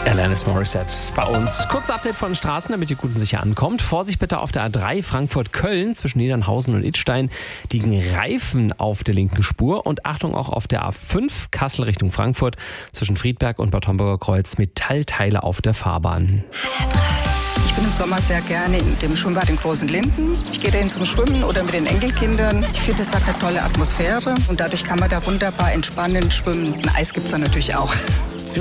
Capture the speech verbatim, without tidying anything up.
Alanis Morissette bei uns. Kurz Update von Straßen, damit ihr gut und sicher ankommt. Vorsicht bitte auf der A drei Frankfurt-Köln zwischen Niedernhausen und Idstein liegen Reifen auf der linken Spur. Und Achtung auch auf der A fünf Kassel Richtung Frankfurt zwischen Friedberg und Bad Homburger Kreuz Metallteile auf der Fahrbahn. Ich bin im Sommer sehr gerne in dem Schwimmbad in Großen Linden. Ich gehe dahin zum Schwimmen oder mit den Enkelkindern. Ich finde, es hat eine tolle Atmosphäre und dadurch kann man da wunderbar entspannen, schwimmen. Ein Eis gibt es da natürlich auch.